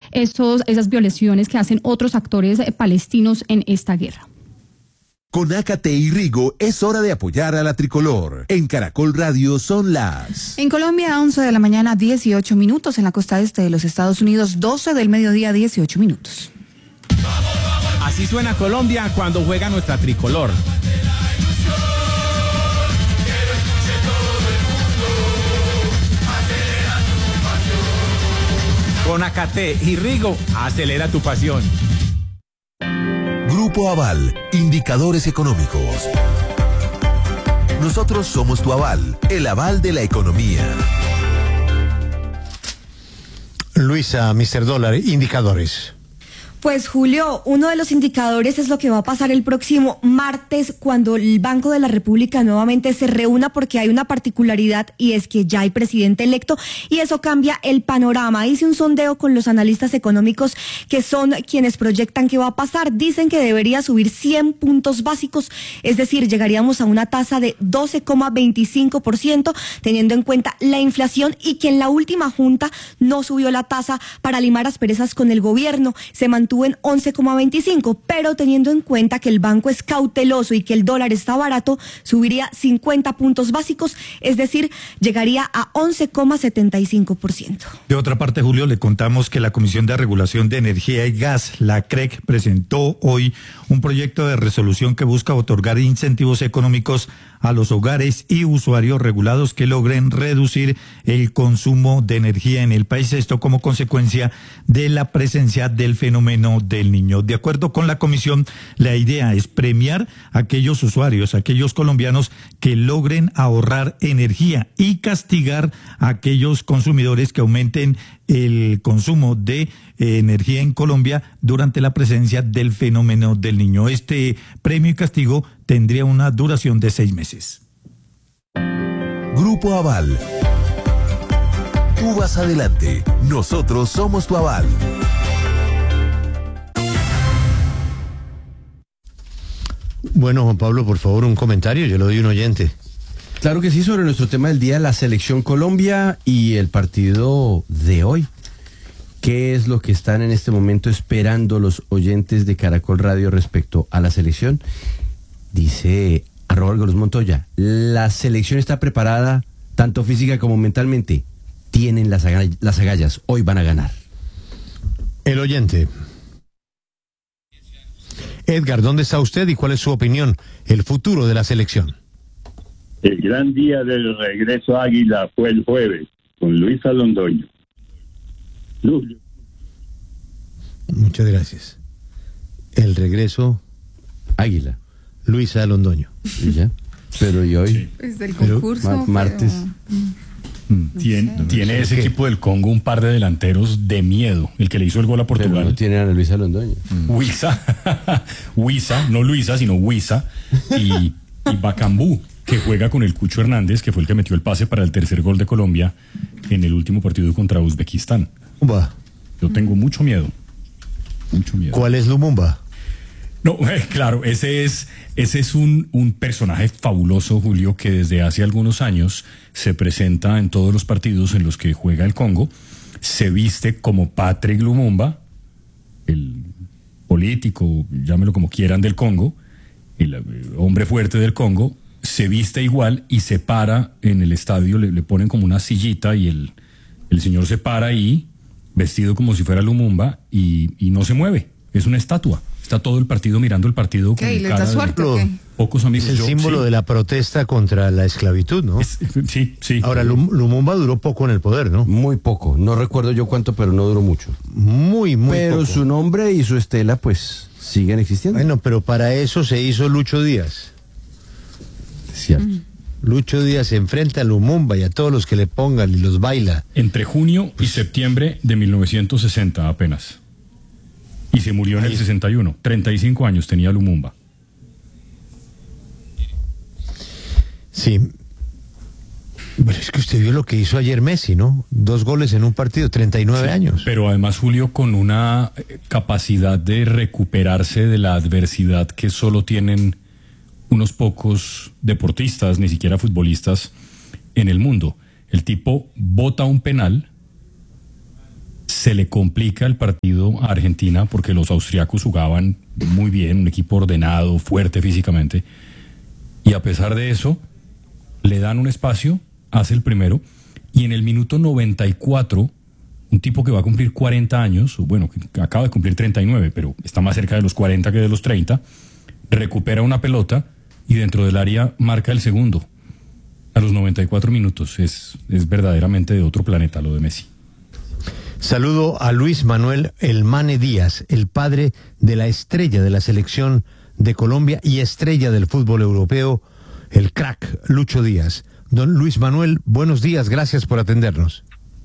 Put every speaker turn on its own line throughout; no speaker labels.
esas violaciones que hacen otros actores palestinos en esta guerra.
Con Ácate y Rigo es hora de apoyar a la tricolor. En Caracol Radio son las...
En Colombia, 11 de la mañana, 18 minutos. En la costa este de los Estados Unidos, 12 del mediodía, 18 minutos.
Así suena Colombia cuando juega nuestra tricolor. Con Ácate y Rigo, acelera tu pasión.
Grupo Aval, indicadores económicos. Nosotros somos tu aval, el aval de la economía.
Luisa, Mr. Dólar, indicadores.
Pues Julio, uno de los indicadores es lo que va a pasar el próximo martes cuando el Banco de la República nuevamente se reúna, porque hay una particularidad y es que ya hay presidente electo y eso cambia el panorama. Hice un sondeo con los analistas económicos que son quienes proyectan que va a pasar. Dicen que debería subir 100 puntos básicos, es decir, llegaríamos a una tasa de 12,25%, teniendo en cuenta la inflación y que en la última junta no subió la tasa para limar asperezas con el gobierno. Se mantuvo en 11,25, pero teniendo en cuenta que el banco es cauteloso y que el dólar está barato, subiría 50 puntos básicos, es decir, llegaría a 11,75%.
De otra parte, Julio, le contamos que la Comisión de Regulación de Energía y Gas, la CREG, presentó hoy un proyecto de resolución que busca otorgar incentivos económicos a los hogares y usuarios regulados que logren reducir el consumo de energía en el país, esto como consecuencia de la presencia del fenómeno del Niño. De acuerdo con la comisión, la idea es premiar a aquellos usuarios, a aquellos colombianos que logren ahorrar energía y castigar a aquellos consumidores que aumenten el consumo de energía en Colombia durante la presencia del fenómeno del Niño. Este premio y castigo tendría una duración de 6 meses.
Grupo Aval. Tú vas adelante. Nosotros somos tu aval.
Bueno, Juan Pablo, por favor, un comentario. Yo lo doy un oyente.
Claro que sí, sobre nuestro tema del día, la Selección Colombia y el partido de hoy. ¿Qué es lo que están en este momento esperando los oyentes de Caracol Radio respecto a la selección? Dice @Algoros Montoya, la selección está preparada tanto física como mentalmente. Tienen las agallas, hoy van a ganar.
El oyente. Edgar, ¿dónde está usted y cuál es su opinión? El futuro de la selección.
El gran día del regreso Águila fue el jueves, con Luisa Londoño.
Muchas gracias. El regreso
Águila.
Luisa Londoño.
¿Y ya? Pero ¿y hoy?
Pues del concurso.
Martes.
Tiene ese equipo del Congo un par de delanteros de miedo. El que le hizo el gol a Portugal.
Pero no tiene a Luisa Londoño.
Huiza, no Luisa, sino Huiza. Y Bacambú, que juega con el Cucho Hernández, que fue el que metió el pase para el tercer gol de Colombia en el último partido contra Uzbekistán. Yo tengo mucho miedo. Mucho miedo.
¿Cuál es Lumumba?
No, claro, ese es un personaje fabuloso, Julio, que desde hace algunos años se presenta en todos los partidos en los que juega el Congo. Se viste como Patrick Lumumba, el político, llámelo como quieran, del Congo, el hombre fuerte del Congo. Se viste igual y se para en el estadio, le ponen como una sillita y el señor se para ahí, vestido como si fuera Lumumba, y no se mueve. Es una estatua. Está todo el partido mirando el partido.
¿Qué? ¿Le da suerte o qué?
Pocos amigos.
Es el símbolo de la protesta contra la esclavitud, ¿no?
Sí.
Ahora, Lumumba duró poco en el poder, ¿no?
Muy poco. No recuerdo yo cuánto, pero no duró mucho.
Muy
pero
poco.
Su nombre y su estela, pues, siguen existiendo.
Bueno, pero para eso se hizo Lucho Díaz.
Cierto.
Lucho Díaz se enfrenta a Lumumba y a todos los que le pongan y los baila.
Entre junio y septiembre de 1960 apenas. Y se murió en el 61. 35 años tenía Lumumba.
Sí. Pero es que usted vio lo que hizo ayer Messi, ¿no? 2 goles en un partido, 39 años.
Pero además, Julio, con una capacidad de recuperarse de la adversidad que solo tienen unos pocos deportistas, ni siquiera futbolistas, en el mundo. El tipo bota un penal, se le complica el partido a Argentina porque los austriacos jugaban muy bien, un equipo ordenado, fuerte físicamente, y a pesar de eso le dan un espacio, hace el primero, y en el minuto 94, un tipo que va a cumplir 40 años, bueno, que acaba de cumplir 39, pero está más cerca de los 40 que de los 30, recupera una pelota y dentro del área marca el segundo. A los 94 minutos. Es verdaderamente de otro planeta lo de Messi.
Saludo a Luis Manuel El Mane Díaz, el padre de la estrella de la selección de Colombia y estrella del fútbol europeo, el crack Lucho Díaz. Don Luis Manuel, buenos días, gracias por atendernos.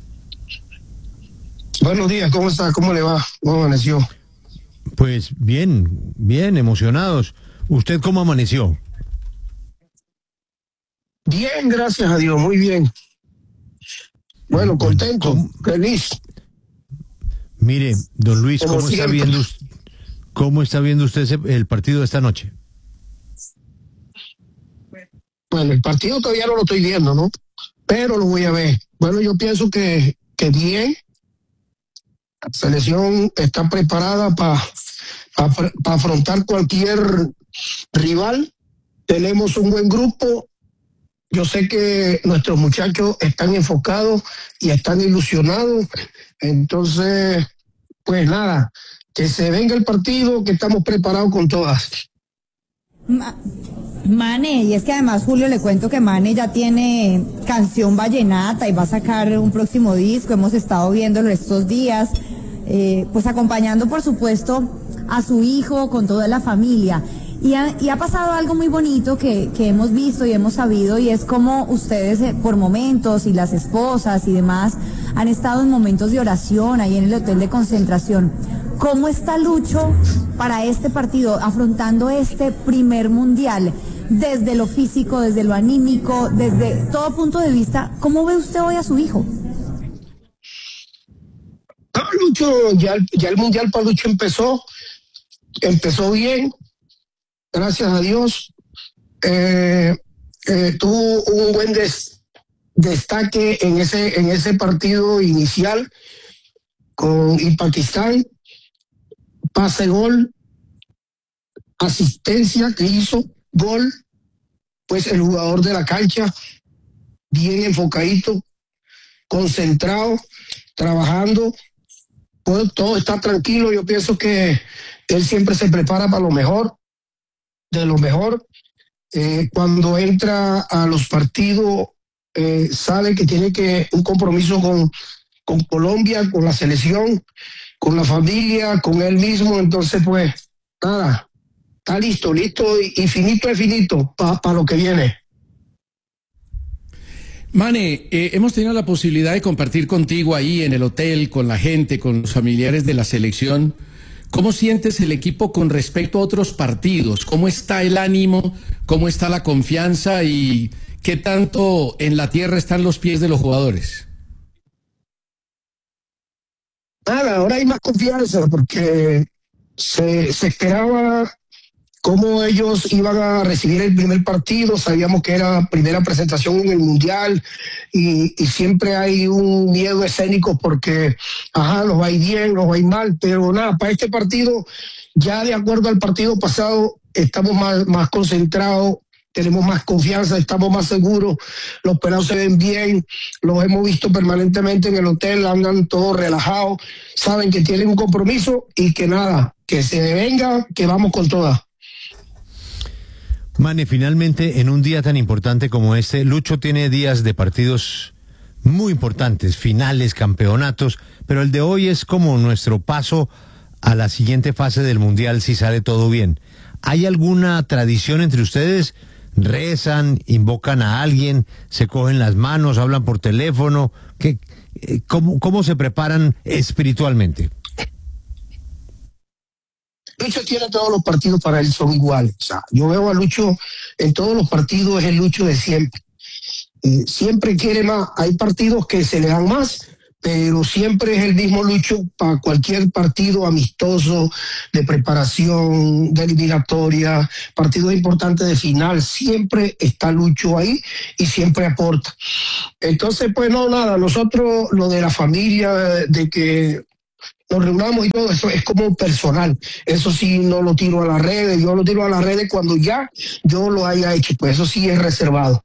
Buenos días, ¿cómo está? ¿Cómo le va? ¿Cómo amaneció?
Pues bien, emocionados. ¿Usted cómo amaneció?
Bien, gracias a Dios, muy bien. Bueno, contento, feliz.
Mire, don Luis,
Como
¿cómo está viendo usted el partido de esta noche?
Bueno, el partido todavía no lo estoy viendo, ¿no? Pero lo voy a ver. Bueno, yo pienso que bien. La selección está preparada para afrontar cualquier rival. Tenemos un buen grupo. Yo sé que nuestros muchachos están enfocados y están ilusionados. Entonces, pues nada, que se venga el partido, que estamos preparados con todas.
Mane, y es que además, Julio, le cuento que Mane ya tiene canción vallenata y va a sacar un próximo disco. Hemos estado viéndolo estos días, pues acompañando, por supuesto, a su hijo con toda la familia. Y ha pasado algo muy bonito que hemos visto y hemos sabido, y es como ustedes por momentos, y las esposas y demás, han estado en momentos de oración ahí en el hotel de concentración. ¿Cómo está Lucho para este partido, afrontando este primer mundial? Desde lo físico, desde lo anímico, desde todo punto de vista, ¿cómo ve usted hoy a su hijo?
Lucho, ya el mundial para Lucho empezó bien. Gracias a Dios, tuvo un buen destaque en ese partido inicial con Pakistán, pase gol, asistencia que hizo, gol, pues el jugador de la cancha, bien enfocadito, concentrado, trabajando, pues todo está tranquilo. Yo pienso que él siempre se prepara para lo mejor, de lo mejor. Cuando entra a los partidos, sabe que tiene un compromiso con Colombia, con la selección, con la familia, con él mismo. Entonces, pues, nada, está listo y finito es finito para lo que viene.
Mane, hemos tenido la posibilidad de compartir contigo ahí en el hotel, con la gente, con los familiares de la selección. ¿Cómo sientes el equipo con respecto a otros partidos? ¿Cómo está el ánimo? ¿Cómo está la confianza? ¿Y qué tanto en la tierra están los pies de los jugadores?
Nada, ahora hay más confianza porque se esperaba cómo ellos iban a recibir el primer partido. Sabíamos que era la primera presentación en el Mundial y siempre hay un miedo escénico porque, los va a ir bien, los va a ir mal, pero nada, para este partido, ya de acuerdo al partido pasado, estamos más concentrados, tenemos más confianza, estamos más seguros, los pelados se ven bien, los hemos visto permanentemente en el hotel, andan todos relajados, saben que tienen un compromiso y que nada, que se venga, que vamos con todas.
Mane, finalmente, en un día tan importante como este, Lucho tiene días de partidos muy importantes, finales, campeonatos, pero el de hoy es como nuestro paso a la siguiente fase del Mundial si sale todo bien. ¿Hay alguna tradición entre ustedes? ¿Rezan, invocan a alguien, se cogen las manos, hablan por teléfono? ¿Cómo se preparan espiritualmente?
Lucho tiene todos los partidos, para él son iguales. O sea, yo veo a Lucho en todos los partidos, es el Lucho de siempre. Siempre quiere más. Hay partidos que se le dan más, pero siempre es el mismo Lucho para cualquier partido amistoso, de preparación, de eliminatoria, partidos importantes de final. Siempre está Lucho ahí y siempre aporta. Entonces, pues no, nada, nosotros lo de la familia, de que nos reunamos y todo eso es como personal. Eso sí no lo tiro a las redes, yo lo tiro a las redes cuando ya yo lo haya hecho, pues eso sí es reservado.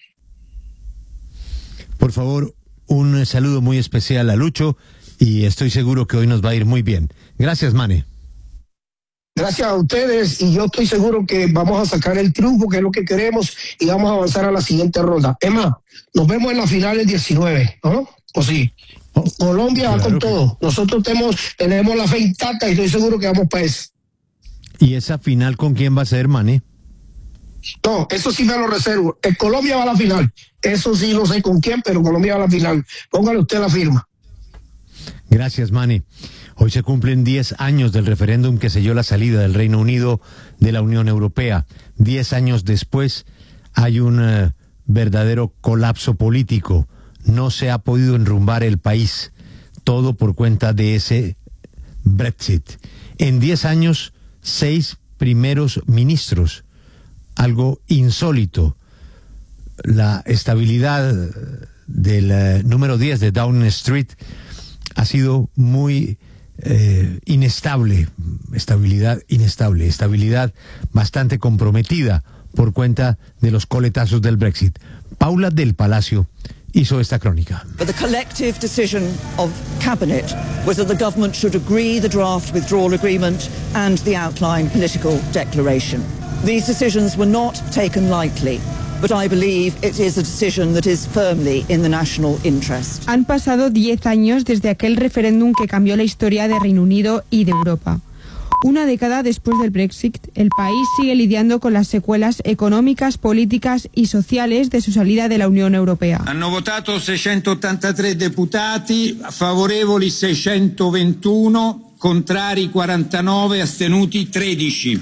Por favor, un saludo muy especial a Lucho y estoy seguro que hoy nos va a ir muy bien. Gracias, Mane.
Gracias a ustedes y yo estoy seguro que vamos a sacar el triunfo, que es lo que queremos, y vamos a avanzar a la siguiente ronda. Es más, nos vemos en la final el 19, ¿no? ¿O sí? Colombia va con todo. Nosotros tenemos la fe intacta y estoy seguro que vamos para eso.
¿Y esa final con quién va a ser, Mane?
No, eso sí me lo reservo. Colombia va a la final. Eso sí no sé con quién, pero Colombia va a la final. Póngale usted la firma.
Gracias, Mane. Hoy se cumplen 10 años del referéndum que selló la salida del Reino Unido de la Unión Europea. 10 años después hay un verdadero colapso político. No se ha podido enrumbar el país. Todo por cuenta de ese Brexit. En 10 años, 6 primeros ministros. Algo insólito. La estabilidad del número 10 de Downing Street ha sido muy inestable, estabilidad bastante comprometida por cuenta de los coletazos del Brexit. Paula del Palacio hizo esta crónica.
But the collective decision of Cabinet was that the government should agree the draft withdrawal agreement and the outline political declaration. These decisions were not taken lightly. But I believe it is a decision that is firmly in the national interest.
Han pasado 10 años desde aquel referéndum que cambió la historia de Reino Unido y de Europa. Una década después del Brexit, el país sigue lidiando con las secuelas económicas, políticas y sociales de su salida de la Unión Europea.
Hanno votato 683 deputati, favorevoli 621, contrari 49, astenuti 13.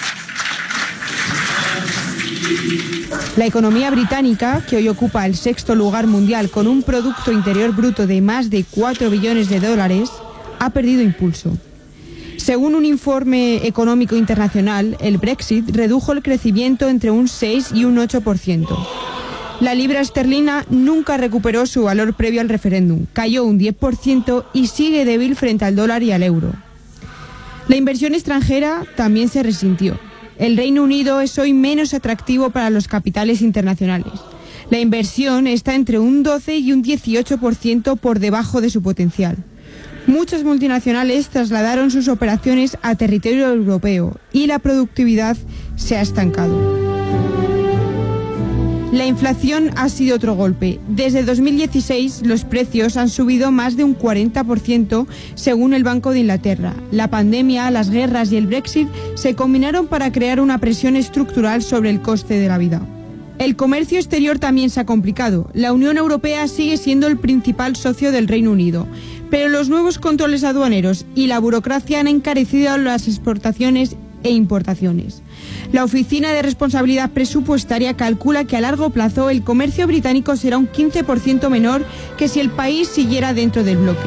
La economía británica, que hoy ocupa el 6º lugar mundial con un Producto Interior Bruto de más de 4 billones de dólares, ha perdido impulso. Según un informe económico internacional, el Brexit redujo el crecimiento entre un 6 y un 8%. La libra esterlina nunca recuperó su valor previo al referéndum, cayó un 10% y sigue débil frente al dólar y al euro. La inversión extranjera también se resintió. El Reino Unido es hoy menos atractivo para los capitales internacionales. La inversión está entre un 12 y un 18% por debajo de su potencial. Muchas multinacionales trasladaron sus operaciones a territorio europeo y la productividad se ha estancado. La inflación ha sido otro golpe. Desde 2016 los precios han subido más de un 40% según el Banco de Inglaterra. La pandemia, las guerras y el Brexit se combinaron para crear una presión estructural sobre el coste de la vida. El comercio exterior también se ha complicado. La Unión Europea sigue siendo el principal socio del Reino Unido, pero los nuevos controles aduaneros y la burocracia han encarecido las exportaciones e importaciones. La Oficina de Responsabilidad Presupuestaria calcula que a largo plazo el comercio británico será un 15% menor que si el país siguiera dentro del bloque.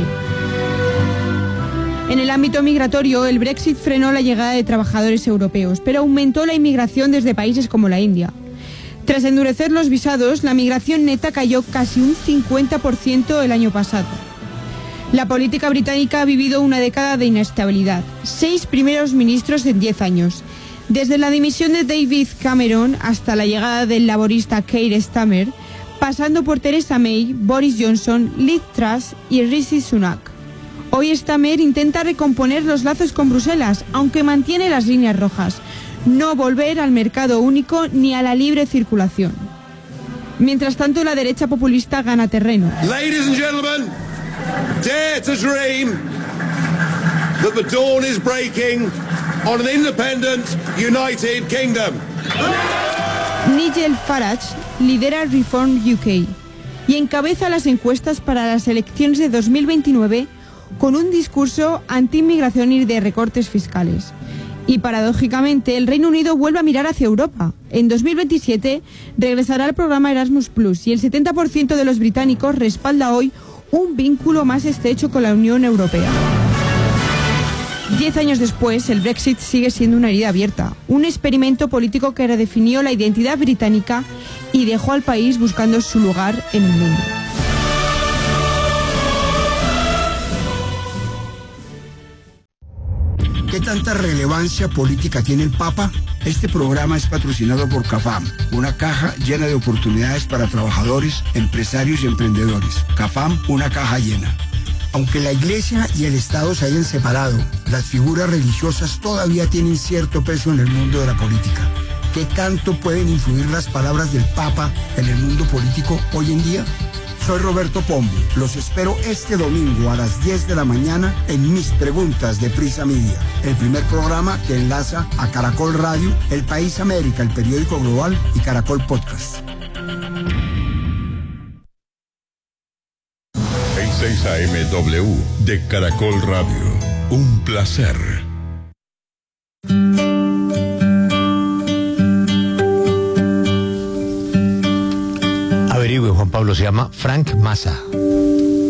En el ámbito migratorio, el Brexit frenó la llegada de trabajadores europeos, pero aumentó la inmigración desde países como la India. Tras endurecer los visados, la migración neta cayó casi un 50% el año pasado. La política británica ha vivido una década de inestabilidad. 6 primeros ministros en 10 años. Desde la dimisión de David Cameron hasta la llegada del laborista Keir Starmer, pasando por Theresa May, Boris Johnson, Liz Truss y Rishi Sunak. Hoy Starmer intenta recomponer los lazos con Bruselas, aunque mantiene las líneas rojas: no volver al mercado único ni a la libre circulación. Mientras tanto, la derecha populista gana terreno.
Ladies and gentlemen, dare to dream that the dawn is breaking on an independent United Kingdom.
Nigel Farage lidera Reform UK y encabeza las encuestas para las elecciones de 2029 con un discurso anti-inmigración y de recortes fiscales. Y paradójicamente, el Reino Unido vuelve a mirar hacia Europa. En 2027 regresará al programa Erasmus Plus y el 70% de los británicos respalda hoy un vínculo más estrecho con la Unión Europea. 10 años después, el Brexit sigue siendo una herida abierta, un experimento político que redefinió la identidad británica y dejó al país buscando su lugar en el mundo.
¿Qué tanta relevancia política tiene el Papa? Este programa es patrocinado por CAFAM, una caja llena de oportunidades para trabajadores, empresarios y emprendedores. CAFAM, una caja llena. Aunque la Iglesia y el Estado se hayan separado, las figuras religiosas todavía tienen cierto peso en el mundo de la política. ¿Qué tanto pueden influir las palabras del Papa en el mundo político hoy en día? Soy Roberto Pombo. Los espero este domingo a las 10 de la mañana en Mis Preguntas de Prisa Media, el primer programa que enlaza a Caracol Radio, El País América, el periódico global y Caracol Podcast.
En 6 AM de Caracol Radio. Un placer.
Averigüe, Juan Pablo, se llama Frank Massa.